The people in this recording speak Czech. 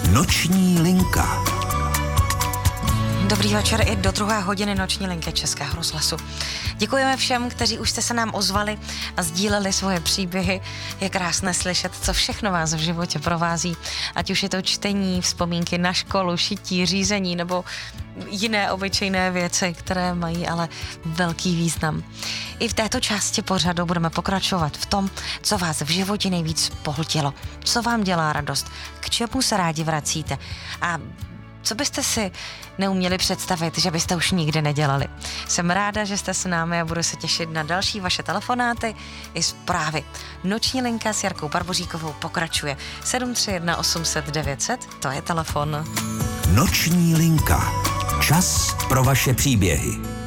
Noční linka. Dobrý večer i do 2. hodiny noční linky Českého rozhlasu. Děkujeme všem, kteří už jste se nám ozvali a sdíleli svoje příběhy. Je krásné slyšet, co všechno vás v životě provází. Ať už je to čtení, vzpomínky na školu, šití, řízení nebo jiné obyčejné věci, které mají ale velký význam. I v této části pořadu budeme pokračovat v tom, co vás v životě nejvíc pohltilo, co vám dělá radost, k čemu se rádi vracíte a co byste si neuměli představit, že byste už nikdy nedělali. Jsem ráda, že jste s námi a budu se těšit na další vaše telefonáty i zprávy. Noční linka s Jarkou Barboříkovou pokračuje. 731 800 900, to je telefon. Noční linka. Čas pro vaše příběhy.